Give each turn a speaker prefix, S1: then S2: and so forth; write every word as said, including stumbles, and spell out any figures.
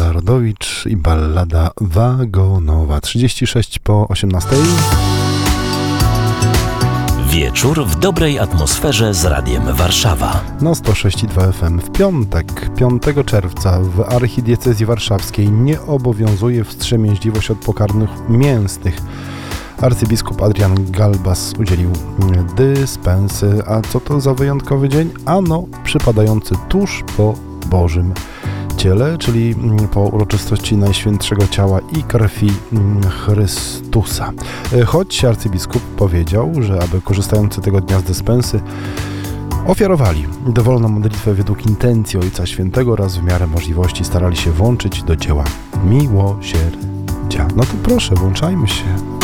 S1: Agata Rodowicz i ballada wagonowa. trzydzieści sześć po osiemnastej.
S2: Wieczór w dobrej atmosferze z Radiem Warszawa.
S1: Na sto sześć i dwa F M w piątek, piątego czerwca w archidiecezji warszawskiej nie obowiązuje wstrzemięźliwość od pokarmów mięsnych. Arcybiskup Adrian Galbas udzielił dyspensy. A co to za wyjątkowy dzień? Ano przypadający tuż po Bożym Ciele, czyli po uroczystości Najświętszego Ciała i Krwi Chrystusa. Choć arcybiskup powiedział, że aby korzystający tego dnia z dyspensy ofiarowali dowolną modlitwę według intencji Ojca Świętego oraz w miarę możliwości starali się włączyć do dzieła miłosierdzia. No to proszę, włączajmy się.